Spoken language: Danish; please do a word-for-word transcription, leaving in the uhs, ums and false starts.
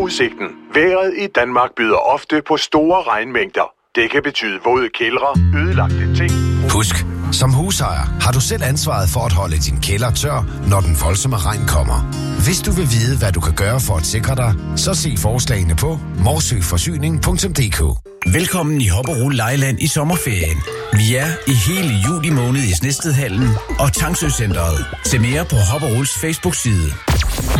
Vejrudsigten. Vejret i Danmark byder ofte på store regnmængder. Det kan betyde våde kældre, ødelagte ting. Husk, som husejer har du selv ansvaret for at holde din kælder tør, når den voldsomme regn kommer. Hvis du vil vide, hvad du kan gøre for at sikre dig, så se forslagene på morsøforsyning punktum d k. Velkommen i Hopperol Lejland i sommerferien. Vi er i hele juli måned i Snestedhallen og Tangsø Centeret. Se mere på Hopperols Facebook-side.